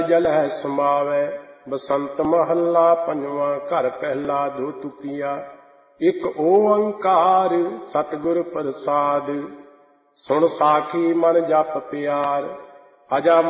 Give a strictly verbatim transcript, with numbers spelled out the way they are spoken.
ਜਲ ਹੈ ਸਮਾਵੈ। ਬਸੰਤ ਮਹੱਲਾ ਪੰਜਵਾਂ। ਘਰ ਪਹਿਲਾ ਦੋ ਤੁਕੀਆ। ਇੱਕ ਓੰਕਾਰ ਸਤਿਗੁਰ ਪ੍ਰਸਾਦਿ। ਸੁਣ ਸਾਖੀ ਮਨ ਜਪ ਪਿਆਰ। ਅਜਾ